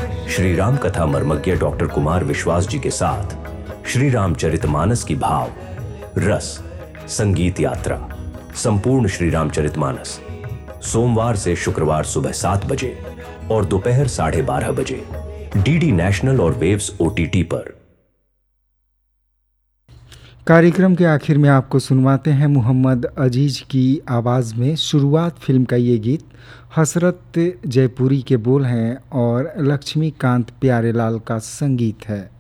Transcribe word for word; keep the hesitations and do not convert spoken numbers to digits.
श्री राम कथा मर्मज्ञ डॉक्टर कुमार विश्वास जी के साथ श्री रामचरितमानस की भाव, रस, संगीत यात्रा, संपूर्ण श्री रामचरितमानस सोमवार से शुक्रवार सुबह सात बजे और दोपहर साढ़े बारह बजे डीडी नेशनल और वेव्स ओटीटी पर। कार्यक्रम के आखिर में आपको सुनवाते हैं मोहम्मद अजीज की आवाज़ में शुरुआत फिल्म का ये गीत। हसरत जयपुरी के बोल हैं और लक्ष्मीकांत प्यारेलाल का संगीत है।